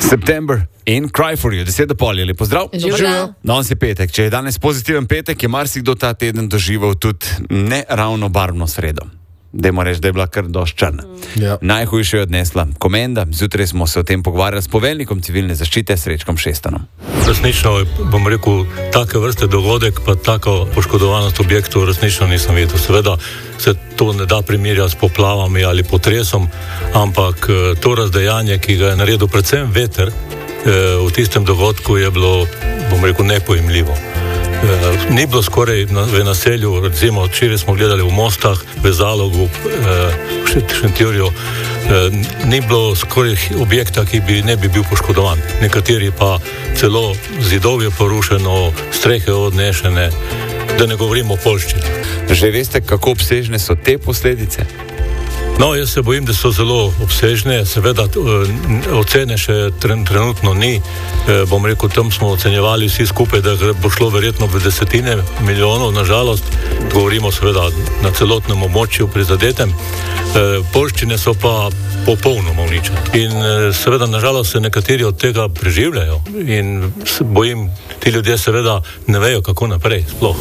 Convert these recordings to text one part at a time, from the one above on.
September in Cry for You, 10:30, lepo zdrav. Živijo. Danes je petek, če je danes pozitiven petek, je marsikdo ta teden doživel tudi ne ravno barvno sredo. Dajmo reči, da je bila kar dosti črna. Ja. Najhujše je odnesla komenda, zjutraj smo se o tem pogovarjali s poveljnikom civilne zaščite Srečkom Šestanom. Resnično, bom rekel, take vrste dogodek, pa tako poškodovanost objektov resnično nisem videl. Seveda se to ne da primerjati s poplavami ali potresom, ampak to razdejanje, ki ga je naredil predvsem veter, v tistem dogodku je bilo, bom rekel, nepojemljivo. Ni bilo skoraj v naselju, recimo včeraj smo gledali v Mostah, v Zalogu, v Šentjurju, ni bilo skoraj objekta, ki ne bi bil poškodovan. Nekateri pa celo zidov je porušeno, strehe odnešene, da ne govorimo o poljščini. Že veste, kako obsežne so te posledice? No, jaz se bojim, da so zelo obsežne, seveda ocene še trenutno ni. Bom rekel, tam smo ocenjevali vsi skupaj, da bo šlo verjetno v desetine milijonov, nažalost, govorimo seveda na celotnem območju prizadetem. Poljščine so pa popolnoma uničene. In seveda, nažalost, se nekateri od tega preživljajo in se bojim, ti ljudje seveda ne vejo, kako naprej sploh.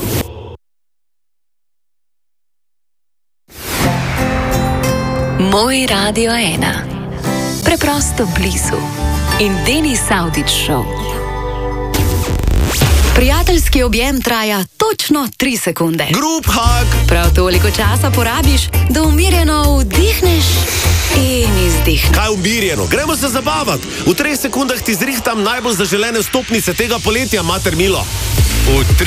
Moj Radio 1. Preprosto blizu. In Denis Avdić Show. Prijateljski objem traja točno 3 sekunde. Group hug! Prav toliko časa porabiš, da umirjeno vdihneš in izdihneš. Kaj umirjeno? Gremo se zabavati. V 3 sekundah ti zrihtam najbolj zaželene vstopnice tega poletja, mater milo.